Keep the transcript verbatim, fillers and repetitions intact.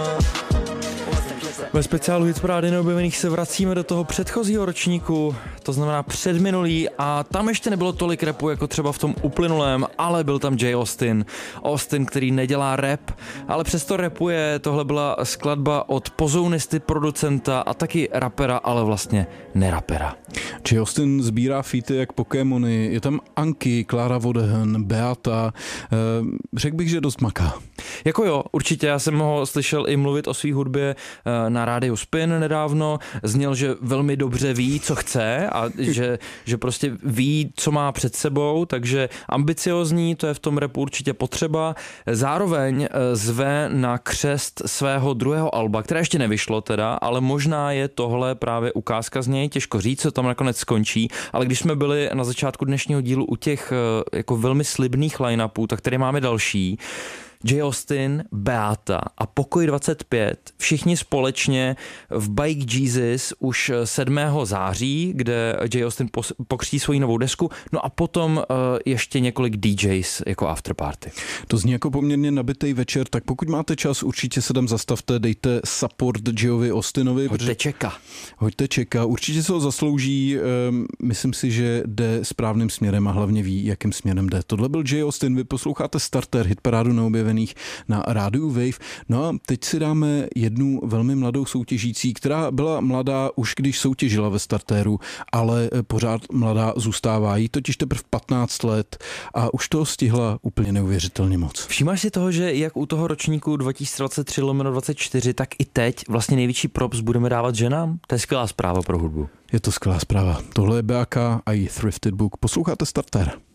Ve speciálu Hitparády neobjevených se vracíme do toho předchozího ročníku, to znamená předminulý, a tam ještě nebylo tolik rapu jako třeba v tom uplynulém, ale byl tam J. Austin. Austin, který nedělá rap, ale přesto rapuje. Tohle byla skladba od pozounisty, producenta a taky rapera, ale vlastně nerapera. J. Austin sbírá featy jak Pokémony, je tam Anki, Klára Vodehen, Beata, řekl bych, že dost maká. Jako jo, určitě, já jsem ho slyšel i mluvit o svý hudbě na rádiu Spin nedávno, zněl, že velmi dobře ví, co chce a že, že prostě ví, co má před sebou, takže ambiciozní, to je v tom rapu určitě potřeba. Zároveň zve na křest svého druhého alba, které ještě nevyšlo teda, ale možná je tohle právě ukázka z něj, těžko říct, co tam nakonec skončí, ale když jsme byli na začátku dnešního dílu u těch jako velmi slibných line-upů, tak tady máme další. J. Austin, Beata a Pokoj dvacet pět, všichni společně v Bike Jesus už sedmého září, kde J. Austin pokřtí svoji novou desku, no a potom uh, ještě několik D Js jako afterparty. To zní jako poměrně nabitej večer, tak pokud máte čas, určitě se tam zastavte, dejte support Jovi Austinovi. Hoďte čeka. Hoďte čeka, určitě se ho zaslouží, um, myslím si, že jde správným směrem a hlavně ví, jakým směrem jde. Tohle byl J. Austin, vy posloucháte Starter, hitparádu neobjevených na rádiu Wave. No a teď si dáme jednu velmi mladou soutěžící, která byla mladá už když soutěžila ve Startéru, ale pořád mladá zůstává. Jí totiž teprve patnáct let a už toho stihla úplně neuvěřitelně moc. Všímáš si toho, že jak u toho ročníku dva tisíce dvacet tři lomeno dvacet čtyři, tak i teď vlastně největší props budeme dávat ženám? To je skvělá zpráva pro hudbu. Je to skvělá zpráva. Tohle je B A K a její Thrifted Book. Posloucháte Starter.